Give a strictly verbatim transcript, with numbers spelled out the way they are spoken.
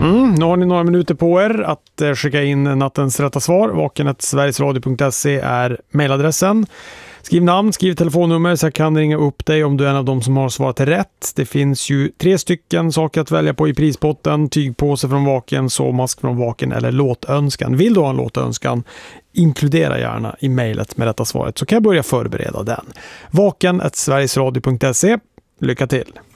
Mm, nu har ni några minuter på er att eh, skicka in nattens rätta svar. vaken snabel-a sverigesradio punkt se är mejladressen. Skriv namn, skriv telefonnummer så jag kan ringa upp dig om du är en av dem som har svarat rätt. Det finns ju tre stycken saker att välja på i prispotten. Tygpåse från Vaken, sovmask från Vaken eller låtönskan. Vill du ha en låtönskan? Inkludera gärna i mejlet med detta svaret så kan jag börja förbereda den. vaken snabel-a sverigesradio punkt se. Lycka till!